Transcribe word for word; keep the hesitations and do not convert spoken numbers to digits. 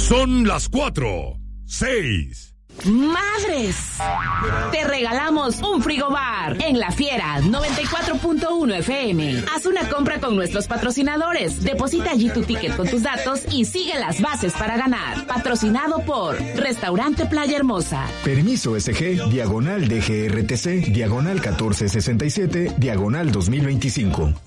Son las cuatro, seis. ¡Madres! Te regalamos un frigobar en La Fiera noventa y cuatro punto uno F M. Haz una compra con nuestros patrocinadores. Deposita allí tu ticket con tus datos y sigue las bases para ganar. Patrocinado por Restaurante Playa Hermosa. Permiso S G, diagonal D G R T C, diagonal catorce sesenta y siete, diagonal dos mil veinticinco.